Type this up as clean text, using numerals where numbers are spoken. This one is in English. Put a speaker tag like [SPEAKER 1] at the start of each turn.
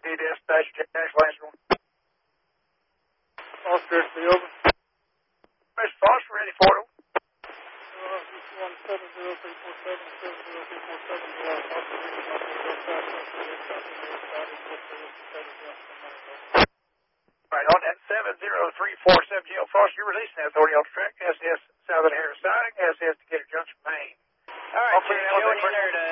[SPEAKER 1] dash last one.
[SPEAKER 2] Foster, be over.
[SPEAKER 1] Mr. Foster, ready for it.
[SPEAKER 2] 70347,
[SPEAKER 1] Right on that 70347 GL Foster, you're releasing that authority on the track. SS Southern Harris siding, SS to get a junction main.
[SPEAKER 3] All right, Joey, enter to